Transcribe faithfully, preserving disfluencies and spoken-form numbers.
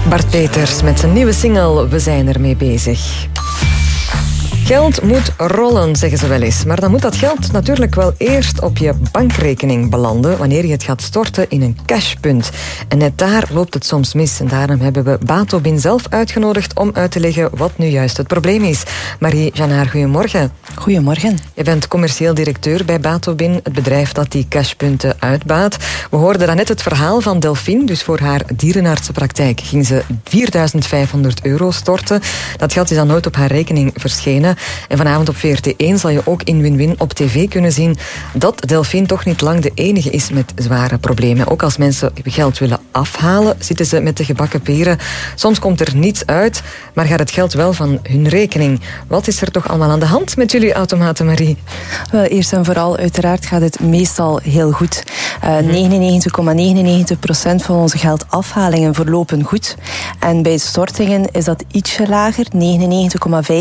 Bart Peters met zijn nieuwe single We zijn ermee bezig. Geld moet rollen, zeggen ze wel eens. Maar dan moet dat geld natuurlijk wel eerst op je bankrekening belanden wanneer je het gaat storten in een cashpunt. En net daar loopt het soms mis. En daarom hebben we Batobin zelf uitgenodigd om uit te leggen wat nu juist het probleem is. Marie Janaar, goedemorgen. Goedemorgen. Je bent commercieel directeur bij Batobin, het bedrijf dat die cashpunten uitbaat. We hoorden daarnet het verhaal van Delphine. Dus voor haar dierenartsenpraktijk ging ze vierduizend vijfhonderd euro storten. Dat geld is dan nooit op haar rekening verschenen. En vanavond op V R T één zal je ook in Win-Win op tv kunnen zien dat Delphine toch niet lang de enige is met zware problemen. Ook als mensen geld willen afhalen, zitten ze met de gebakken peren. Soms komt er niets uit, maar gaat het geld wel van hun rekening. Wat is er toch allemaal aan de hand met jullie automaten, Marie? Wel, eerst en vooral, uiteraard gaat het meestal heel goed. Uh, negenennegentig komma negenennegentig procent van onze geldafhalingen verlopen goed. En bij stortingen is dat ietsje lager, negenennegentig komma vijf